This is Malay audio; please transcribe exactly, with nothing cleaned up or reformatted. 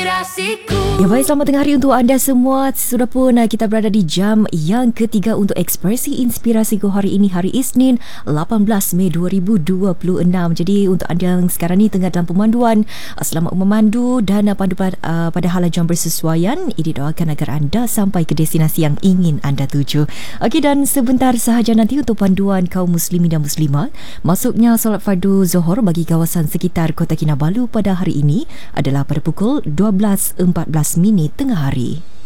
Inspirasiku. Ya baik, selamat tengah hari untuk anda semua. Sudah pun uh, kita berada di jam yang ketiga untuk Ekspresi Inspirasiku hari ini, hari Isnin lapan belas Mei dua ribu dua puluh enam. Jadi untuk anda yang sekarang ni tengah dalam pemanduan, uh, selamat memandu dan uh, pandu pada, uh, pada halajan bersesuaian. Ini doakan agar anda sampai ke destinasi yang ingin anda tuju. Okey, dan sebentar sahaja nanti untuk panduan kaum muslimin dan muslimat. Masuknya solat fardu Zohor bagi kawasan sekitar Kota Kinabalu pada hari ini adalah pada pukul dua belas empat belas minit tengah hari.